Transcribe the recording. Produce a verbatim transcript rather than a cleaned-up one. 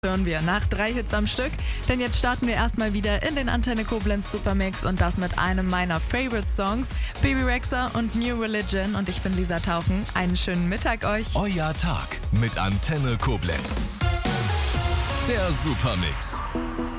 Hören wir nach drei Hits am Stück, denn jetzt starten wir erstmal wieder in den Antenne Koblenz Supermix und das mit einem meiner Favorite Songs, Bebe Rexha und New Religion, und ich bin Lisa Tauchen. Einen schönen Mittag euch. Euer Tag mit Antenne Koblenz. Der Supermix.